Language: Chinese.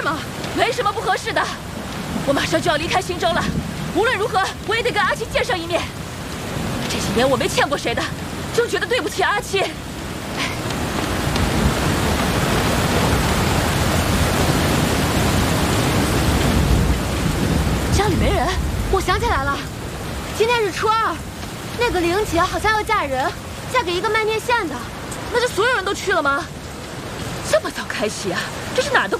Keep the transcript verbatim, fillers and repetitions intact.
吗？ 没什么不合适的。我马上就要离开新州了，无论如何，我也得跟阿七见上一面。这几年我没欠过谁的，就觉得对不起阿七。家里没人， 我想起来了，今天是初二，那个玲姐好像要嫁人，嫁给一个卖面线的。 那就所有人都去了吗？这么早开席啊？这是哪儿的